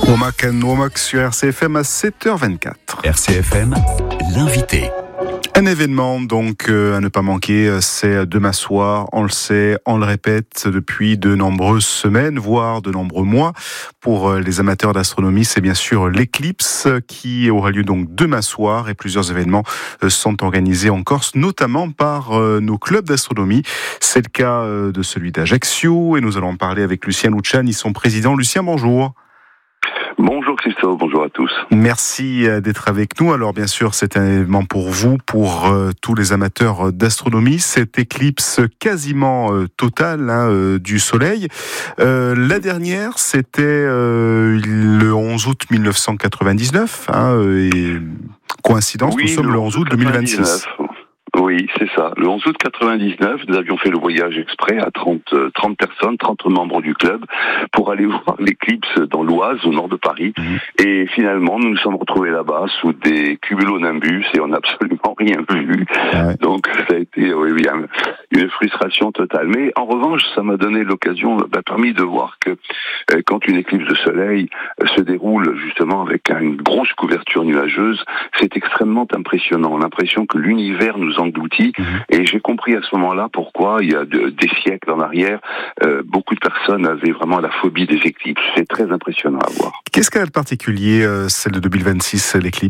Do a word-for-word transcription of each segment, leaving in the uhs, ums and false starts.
Womack and Womack sur R C F M à sept heures vingt-quatre. R C F M, l'invité. Un événement donc euh, à ne pas manquer, c'est demain soir, on le sait, on le répète depuis de nombreuses semaines, voire de nombreux mois. Pour euh, les amateurs d'astronomie, c'est bien sûr l'éclipse qui aura lieu donc demain soir et plusieurs événements euh, sont organisés en Corse, notamment par euh, nos clubs d'astronomie. C'est le cas euh, de celui d'Ajaccio et nous allons en parler avec Lucien Luciani, son président. Lucien, bonjour. Bonjour Christophe, bonjour à tous. Merci d'être avec nous. Alors bien sûr, c'est un événement pour vous, pour euh, tous les amateurs d'astronomie. Cette éclipse quasiment euh, totale hein, euh, du Soleil. Euh, la dernière, c'était euh, le onze août mille neuf cent quatre-vingt-dix-neuf. Hein, et coïncidence, oui, nous sommes le onze août deux mille vingt-six. Oui, c'est ça. Le onze août quatre-vingt-dix-neuf, nous avions fait le voyage exprès à trente, trente personnes, trente membres du club, pour aller voir l'éclipse dans l'Oise, au nord de Paris. Mmh. Et finalement, nous nous sommes retrouvés là-bas sous des cumulonimbus et on n'a absolument rien vu. Ouais. Donc, ça a été oui, oui, une frustration totale. Mais en revanche, ça m'a donné l'occasion, m'a permis de voir que euh, quand une éclipse de soleil euh, se déroule justement avec une grosse couverture nuageuse, c'est extrêmement impressionnant. L'impression que l'univers nous engloutit. Mmh. Et j'ai compris à ce moment-là pourquoi, il y a de, des siècles en arrière, euh, beaucoup de personnes avaient vraiment la phobie des éclipses. C'est très impressionnant à voir. Qu'est-ce qu'elle a de particulier, euh, celle de deux mille vingt-six, l'éclipse ?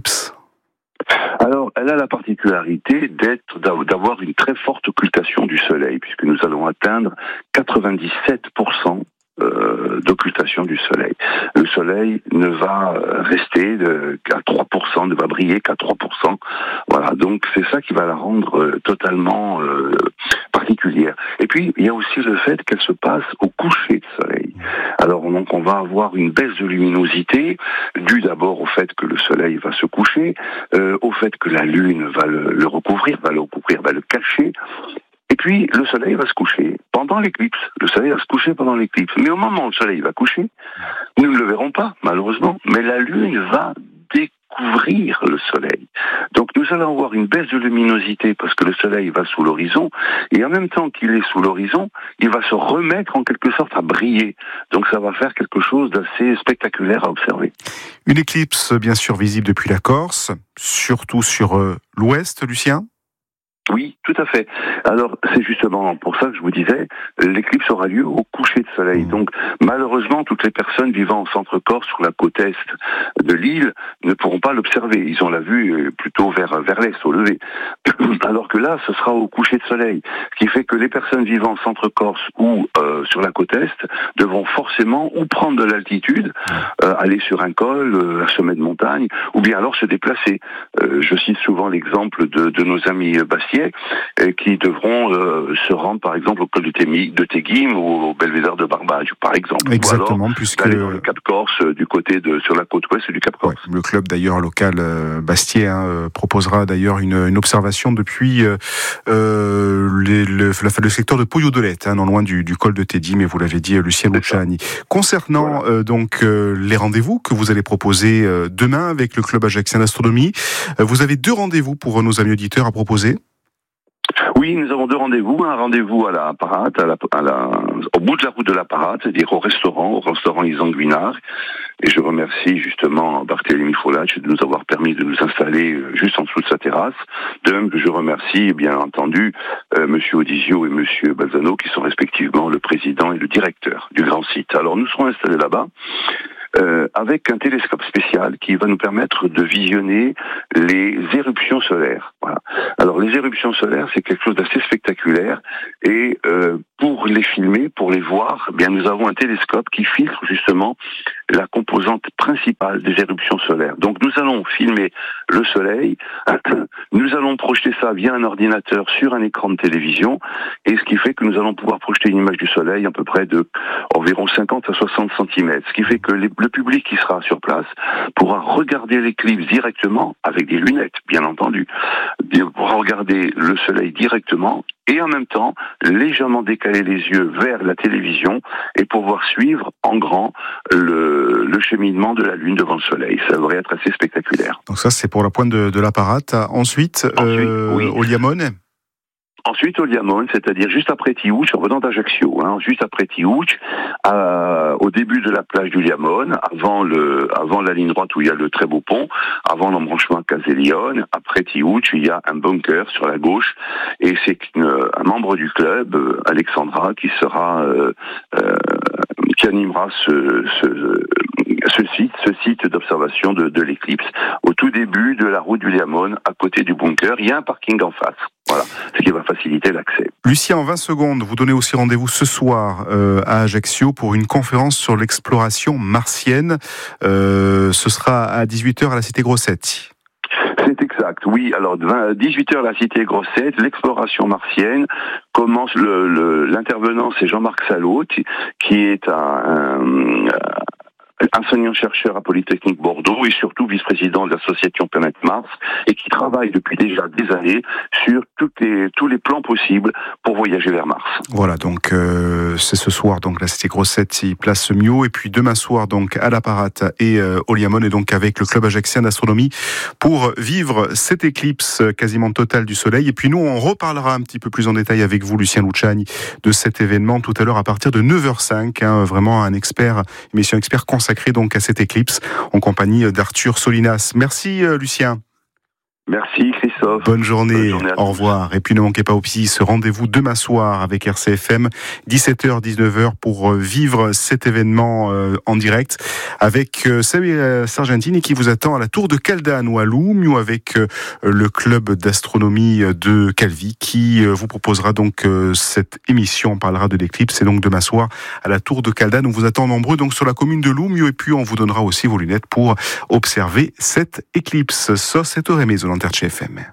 Alors, elle a la particularité d'être, d'avoir une très forte occultation du soleil, puisque nous allons atteindre quatre-vingt-dix-sept pour cent Euh, d'occultation du soleil. Le soleil ne va rester de, qu'à trois pour cent, ne va briller qu'à trois pour cent. Voilà, donc c'est ça qui va la rendre euh, totalement euh, particulière. Et puis, il y a aussi le fait qu'elle se passe au coucher de soleil. Alors, donc, on va avoir une baisse de luminosité, due d'abord au fait que le soleil va se coucher, euh, au fait que la lune va le, le recouvrir, va le recouvrir, va le cacher. Et puis, le soleil va se coucher pendant l'éclipse. Le soleil va se coucher pendant l'éclipse. Mais au moment où le soleil va coucher, nous ne le verrons pas, malheureusement. Mais la lune va découvrir le soleil. Donc, nous allons avoir une baisse de luminosité parce que le soleil va sous l'horizon. Et en même temps qu'il est sous l'horizon, il va se remettre en quelque sorte à briller. Donc, ça va faire quelque chose d'assez spectaculaire à observer. Une éclipse, bien sûr, visible depuis la Corse, surtout sur euh, l'ouest, Lucien ? Oui, tout à fait. Alors, c'est justement pour ça que je vous disais, l'éclipse aura lieu au coucher de soleil. Mmh. Donc, malheureusement, toutes les personnes vivant en centre-Corse, sur la côte est de l'île, ne pourront pas l'observer. Ils ont la vue plutôt vers, vers l'est, au lever. Alors que là, ce sera au coucher de soleil. Ce qui fait que les personnes vivant en centre-Corse ou euh, sur la côte est devront forcément ou prendre de l'altitude, euh, aller sur un col, euh, un sommet de montagne, ou bien alors se déplacer. Euh, je cite souvent l'exemple de, de nos amis Bastien, qui devront euh, se rendre par exemple au col de, Témi, de Téguim ou au belvédère de Barbage par exemple. Exactement, ou alors puisque d'aller dans le Cap Corse euh, du côté de sur la côte ouest du Cap Corse. Ouais, le club d'ailleurs local euh, Bastier hein, euh, proposera d'ailleurs une, une observation depuis euh, les, le, le, le secteur de Poyodolette, hein, non loin du, du col de Téguim, mais vous l'avez dit, Lucien Luciani. Concernant voilà. euh, donc euh, les rendez-vous que vous allez proposer euh, demain avec le club ajaccien d'astronomie, euh, vous avez deux rendez-vous pour nos amis auditeurs à proposer. Oui, nous avons deux rendez-vous. Un rendez-vous à la Parate, à la, à la, au bout de la route de la Parate, c'est-à-dire au restaurant, au restaurant Isanguinard. Et je remercie justement Barthélémy Folach de nous avoir permis de nous installer juste en dessous de sa terrasse. De même que je remercie, bien entendu, euh, Monsieur Odisio et Monsieur Balzano, qui sont respectivement le président et le directeur du grand site. Alors, nous serons installés là-bas. Euh, avec un télescope spécial qui va nous permettre de visionner les éruptions solaires. Voilà. Alors les éruptions solaires, c'est quelque chose d'assez spectaculaire et euh, pour les filmer, pour les voir, eh bien nous avons un télescope qui filtre justement la composante principale des éruptions solaires. Donc nous allons filmer le soleil, nous allons projeter ça via un ordinateur sur un écran de télévision et ce qui fait que nous allons pouvoir projeter une image du soleil à peu près de environ cinquante à soixante centimètres, ce qui fait que les le public qui sera sur place pourra regarder l'éclipse directement, avec des lunettes, bien entendu, pourra regarder le soleil directement et en même temps, légèrement décaler les yeux vers la télévision et pouvoir suivre en grand le, le cheminement de la Lune devant le soleil. Ça devrait être assez spectaculaire. Donc ça, c'est pour la pointe de, de la Parate. Ensuite, Ensuite euh, oui. au Liamone. Ensuite, Oliamone, c'est-à-dire juste après Tiouch, en venant d'Ajaccio, hein, juste après Tiouch, euh, au début de la plage d'Oliamone, avant le, avant la ligne droite où il y a le très beau pont, avant l'embranchement Casélione, après Tiouch, il y a un bunker sur la gauche, et c'est une, un membre du club, euh, Alexandra, qui sera, euh, euh, qui animera ce, ce, ce site, ce site d'observation de, de l'éclipse, au tout début de la route d'Oliamone, à côté du bunker. Il y a un parking en face. Voilà, ce qui va faciliter l'accès. Lucien, en vingt secondes, vous donnez aussi rendez-vous ce soir euh, à Ajaccio pour une conférence sur l'exploration martienne. Euh, ce sera à dix-huit heures à la Cité Grossetti. C'est exact, oui. Alors, dix-huit heures, la Cité Grossetti, l'exploration martienne commence. Le, le, l'intervenant, c'est Jean-Marc Salot, qui est un, un enseignant-chercheur à Polytechnique Bordeaux et surtout vice-président de l'association Planète Mars et qui travaille depuis déjà des années sur toutes les, tous les plans possibles pour voyager vers Mars. Voilà, donc euh, c'est ce soir, donc la Cité Grossetti, place Mio, et puis demain soir, donc à la Parate et euh, Oliamone, et donc avec le club ajaxien d'astronomie pour vivre cette éclipse quasiment totale du Soleil. Et puis nous, on reparlera un petit peu plus en détail avec vous, Lucien Luciani, de cet événement tout à l'heure à partir de neuf heures cinq. Hein, vraiment un expert, émission expert consacrée donc à cette éclipse en compagnie d'Arthur Solinas. Merci Lucien. Merci Christophe. Bonne journée, Bonne journée au revoir. Et puis ne manquez pas aussi ce rendez-vous demain soir avec R C F M, dix-sept heures dix-neuf heures pour vivre cet événement en direct avec Sabine Sargentini qui vous attend à la Tour de Caldane ou à Loum, ou avec le club d'astronomie de Calvi qui vous proposera donc cette émission. On parlera de l'éclipse et donc demain soir à la Tour de Caldane. On vous attend nombreux donc sur la commune de Loum, et puis on vous donnera aussi vos lunettes pour observer cette éclipse. Ça, c'est au Remezo. C F M.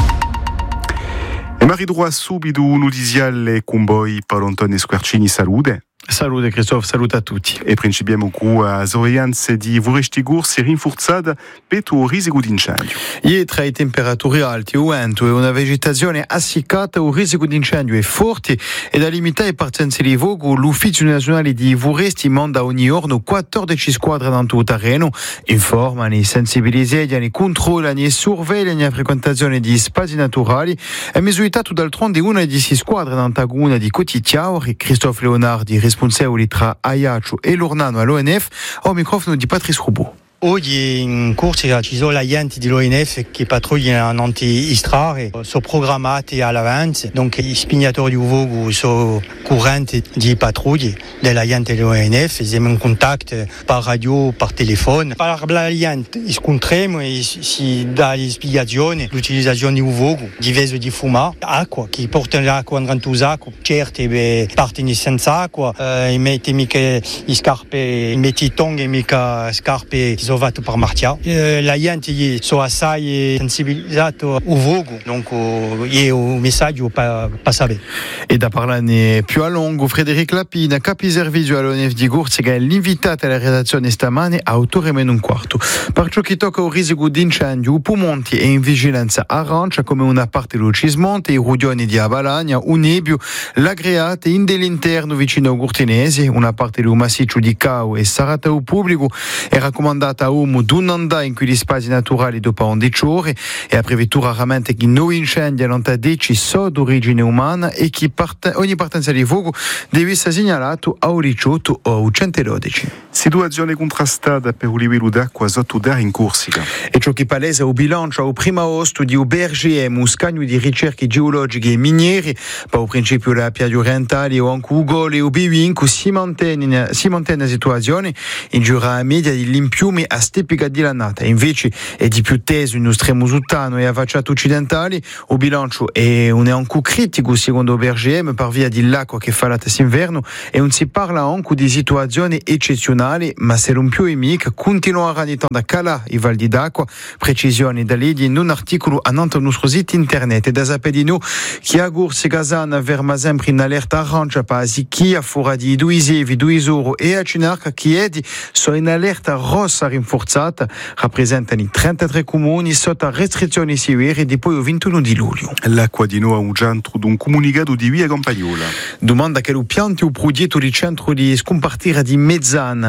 E Marie-Droit subito un'udisiale con voi Paolontoni Squarcini, salute. Salute Christophe, salute a tutti. E principiamo con la sorveglianza di vorresti corsi rinforzata per il rischio di incendio. Ieri tra i temperature alte, il vento e una vegetazione essiccata, il rischio di incendio è forte e da limitare partenze di vogo. L'Ufficio Nazionale di Vorresti manda ogni giorno quattordici squadre in tutto il terreno, informano, sensibilizzano, controllano e sorvegliano la frequentazione di spazi naturali. È misurata d'altronde una di queste squadre in taguna di Cotichiauri, Christophe Leonardi, responsabile tra Ajaccio e Lornano all'O N F, al microfono di Patrice Roubaud. Oggi in corsa ci sono gli enti dell'O N F che pattugliano anti-istrare, sono programmati all'avanti, donc i spignatori di vogo sono currenti di pattuglie degli enti dell'O N F, siamo in contatto per radio, per telefono. Per gli enti scontriamo e si dà le spiegazioni, l'utilizzazione di vogo, diverso di fumo, acqua, che portano l'acqua in acqua, certe partono senza acqua, eh, metti mica le scarpe, metti i tonghi mica scarpe zovato per Martia. Eh, la gente sono assai sensibilizzati al vogo, donc è un messaggio passato. E da parlare più a lungo, Frédéric Lapina, capi servizio all'O N F di Gorzega, è l'invitato alla redazione stamane a otto e meno un quarto. Per ciò che tocca il rischio di incendio, Pumonti è in vigilanza arancia come una parte dello Cismonte, i rudioni di Avalagna, un nebbio, l'Agreate in dell'interno vicino a Gurtinese, una parte del massiccio di Cau e Saratau pubblico è raccomandata a uomo d'un andare in cui gli spazi naturali dopo undici ore e ha previsto raramente che noi incendi hanno deci so d'origine umana e che parte, ogni partenza di fuoco deve essere segnalato a diciotto o centododici. Situazione contrastata per un livello d'acqua sotto terra in Corsica. E ciò che palesa il bilancio al primo agosto di U B R G M, un scagno di ricerche geologiche e miniere, per il principio della piaggia orientale o anche Ugole e U B Vinco si mantiene la situazione in giura media di limpiume a stepica di lanata. Invece è di più teso in estremo sultano e a facciata occidentali. Il bilancio è un anche critico secondo U B R G M per via dell'acqua che fa l'inverno e non si parla anche di situazioni eccezionali, ma se non più amica continuerà a da cala i valdi d'acqua. Precisioni da lì in un articolo a nostro nostro sito internet e da sapedino che a Gurse Gazana verma sempre in allerta arancia per Asichia, fuori di Duisevi, Duisoro e a Cinarca che è di sono in allerta rossa rinforzata, rappresentano i trentatré comuni sotto restrizioni severe di poi il ventuno di luglio. L'acqua di Noa un centro d'un comunicato di via Campagnola. Domanda che lo pianti o progetto di centro di scompartire di Mezzana,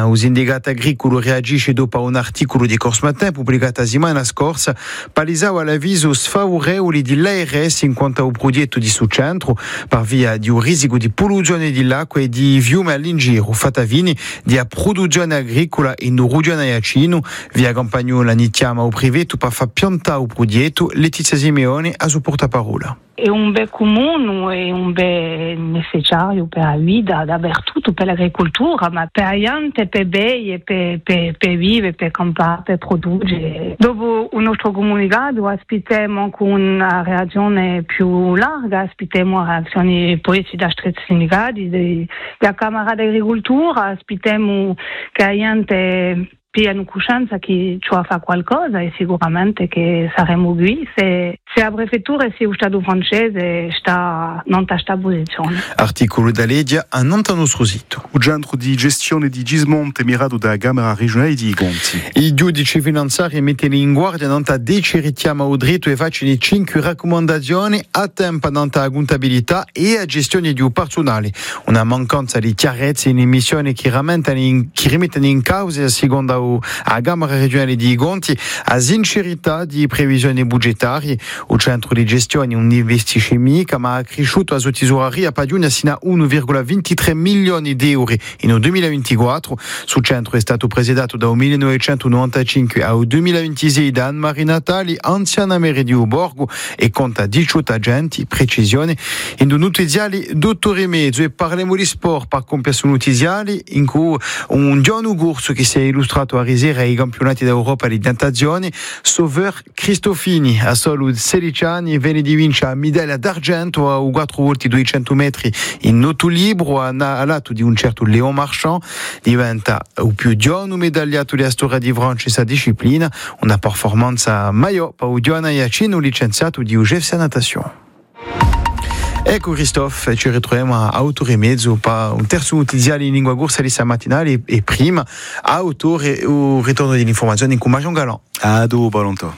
un sindacato agricolo reagisce dopo un articolo di Corso Matin pubblicato la settimana scorsa, palesava l'avviso sfavorevole dell'A R S in quanto al progetto di suo centro per via di un rischio di polluzione dell'acqua e di fiume all'ingiro, fatavini di produzione agricola in regione Iacino, via campagnola iniziamo al privato per far piantare il progetto. Letizia Simeone a suo portaparola. È un bel comune, è un bel necessario per la vita, dappertutto per l'agricoltura, ma per la gente, per bere, per, per, per vivere, per campare, per produrre. Dopo il nostro comunicato ospitiamo anche una reazione più larga, ospitiamo reazioni politiche da stretti sindicati, della Camera d'Agricoltura, ospitiamo che la gente piano coscienza che ci fa qualcosa e sicuramente che saremo qui se, se la prefettura e se lo Stato francese sta, non sta sta posizione. Articolo da Ledia a Nantes nostro sito. Il centro di gestione di Gismonte mirato da Camera regionale di Gonti. I giudici finanziari mettono in guardia Nantes dieci richiama al dritto e facciano cinque raccomandazioni a tempo Nantes a contabilità e a gestione di personale. Una mancanza di chiarezza in emissioni che rimettono in causa a seconda a Camera regionale di Gonti a sincerità di previsioni budgetarie. Il centro di gestione non investisce mica, ma ha cresciuto la sua tesoreria paduna sino a uno virgola ventitré milioni di euro in duemilaventiquattro. Sul centro è stato presiedato dal millenovecentonovantacinque al duemilaventisei da Anne-Marie Natali, anziana maire di Uborgo, e conta diciotto agenti. Precisione in un notiziale dottore mezzo e parliamo di sport per compiere un notiziale in cui un Gianni Gurso che si è illustrato a risera ai campionati d'Europa di tentazione, Sauveur Cristofini a solo sedici anni viene di vincere medaglia d'argento a quattro volte duecento metri in nuoto libero a lato di un certo Léon Marchand, diventa il più giovane medagliato della storia di Francia in questa disciplina, una performance maggiore per il giovane Iacino licenziato di U G F Natation. Ecco Christophe, ci ritroviamo a autore e mezzo per un terzo notiziale in lingua corsa di stamattinale e prima autore il ritorno dell'informazione con Marion Galan. A dopo, Valentò.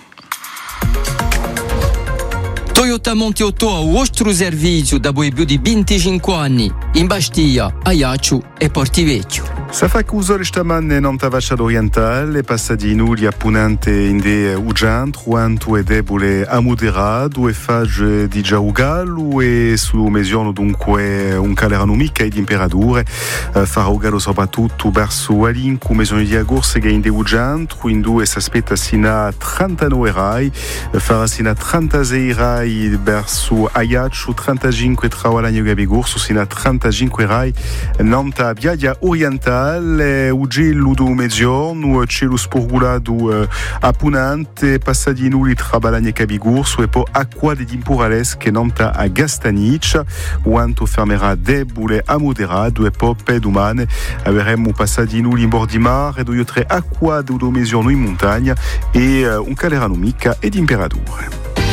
Toyota Montiotto a vostro servizio da più di venticinque anni in Bastia, Ajaccio e Portivecchio. Sa fa cusore stamattina in Antavaccia orientale, passadino li appunante in de Ugent, quanto è debole a moderato e fage di Giaugallo e su mesione dunque un calerano mica e di imperature, uh, farà ugalo soprattutto verso Alinco, mesione di agorse che in de Ugent, quindi due si aspetta sino a trentanove rai, farà sino a trentasei rai verso Ajaccio, trentacinque tra Alagno e Gabigorso, sino a trentacinque rai Nanta Biadia orientale. Ugello do mezzogiorno, cielo sporgulato uh, a Punante, passadino li tra Balagna e Cabigurso e poi acqua di Impurales che nanta a Gastanica, quanto fermerà debole a moderato e poi pedumane avremo passadino li in bordi mare e due tre acqua do mezzogiorno in montagna e uh, un calerano mica e di imperature.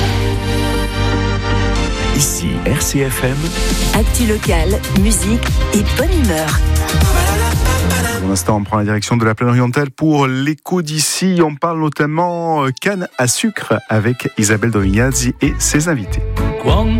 Ici R C F M. Actu locale, musique et bonne humeur. Pour l'instant, on prend la direction de la plaine orientale pour l'écho d'ici. On parle notamment canne à sucre avec Isabelle Dovignazzi et ses invités.